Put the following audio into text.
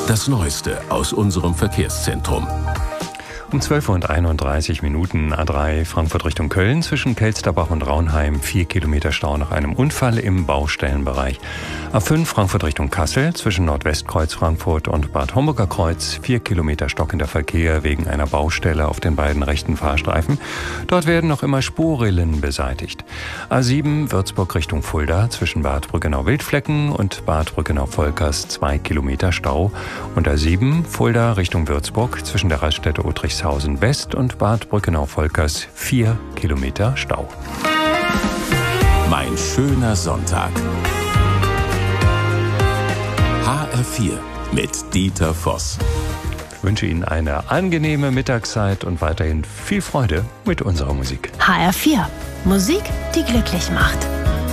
Das Neueste aus unserem Verkehrszentrum. Um 12:31 Uhr A3 Frankfurt Richtung Köln zwischen Kelsterbach und Raunheim 4 Kilometer Stau nach einem Unfall im Baustellenbereich. A5 Frankfurt Richtung Kassel zwischen Nordwestkreuz Frankfurt und Bad Homburger Kreuz 4 Kilometer stockender Verkehr wegen einer Baustelle auf den beiden rechten Fahrstreifen. Dort werden noch immer Spurrillen beseitigt. A7 Würzburg Richtung Fulda zwischen Bad Brückenau-Wildflecken und Bad Brückenau-Volkers 2 Kilometer Stau. Und A7 Fulda Richtung Würzburg zwischen der Raststätte Utrichshausen West und Bad Brückenau-Volkers 4 Kilometer Stau. Mein schöner Sonntag. HR4 mit Dieter Voss. Ich wünsche Ihnen eine angenehme Mittagszeit und weiterhin viel Freude mit unserer Musik. HR4. Musik, die glücklich macht.